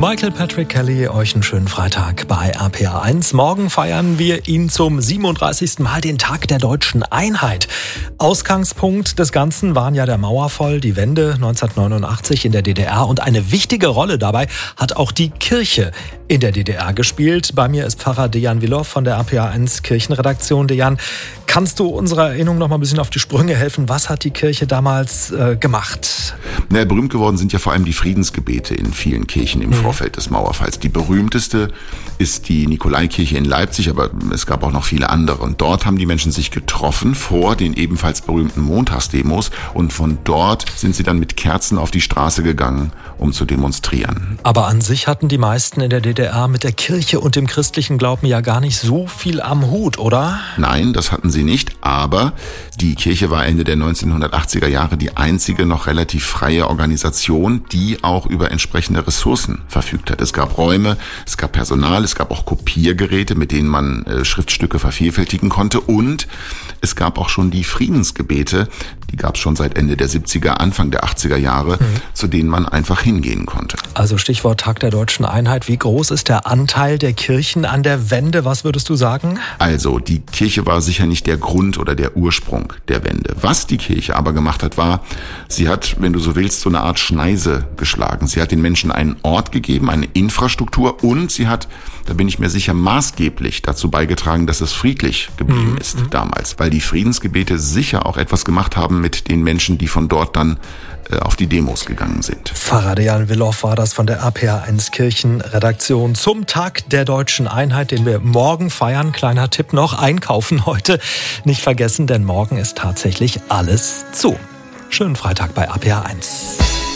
Michael Patrick Kelly, euch einen schönen Freitag bei RPA1. Morgen feiern wir ihn zum 37. Mal, den Tag der deutschen Einheit. Ausgangspunkt des Ganzen waren ja der Mauerfall, die Wende 1989 in der DDR. Und eine wichtige Rolle dabei hat auch die Kirche in der DDR gespielt. Bei mir ist Pfarrer Dejan Wilow von der RPA1 Kirchenredaktion. Dejan, kannst du unserer Erinnerung noch mal ein bisschen auf die Sprünge helfen? Was hat die Kirche damals gemacht? Berühmt geworden sind ja vor allem die Friedensgebete in vielen Kirchen im Vorfeld des Mauerfalls. Die berühmteste ist die Nikolaikirche in Leipzig, aber es gab auch noch viele andere. Und dort haben die Menschen sich getroffen vor den ebenfalls berühmten Montagsdemos. Und von dort sind sie dann mit Kerzen auf die Straße gegangen, um zu demonstrieren. Aber an sich hatten die meisten in der DDR mit der Kirche und dem christlichen Glauben ja gar nicht so viel am Hut, oder? Nein, das hatten sie nicht. Aber die Kirche war Ende der 1980er Jahre die einzige noch relativ freie Organisation, die auch über entsprechende Ressourcen verfügt hat. Es gab Räume, es gab Personal, es gab auch Kopiergeräte, mit denen man Schriftstücke vervielfältigen konnte. Und es gab auch schon die Friedensgebete, die gab es schon seit Ende der 70er, Anfang der 80er Jahre, zu denen man einfach hingehen konnte. Also Stichwort Tag der deutschen Einheit. Wie groß ist der Anteil der Kirchen an der Wende? Was würdest du sagen? Also die Kirche war sicher nicht der Grund oder der Ursprung der Wende. Was die Kirche aber gemacht hat, war, sie hat, wenn du so willst, so eine Art Schneise geschlagen. Sie hat den Menschen einen Ort gegeben, eine Infrastruktur, und sie hat, da bin ich mir sicher, maßgeblich dazu beigetragen, dass es friedlich geblieben ist damals. Weil die Friedensgebete sicher auch etwas gemacht haben mit den Menschen, die von dort dann auf die Demos gegangen sind. Pfarrer Dejan Wilow war das von der RPA1 Kirchenredaktion zum Tag der deutschen Einheit, den wir morgen feiern. Kleiner Tipp noch, einkaufen heute nicht vergessen, denn morgen ist tatsächlich alles zu. Schönen Freitag bei RPA1.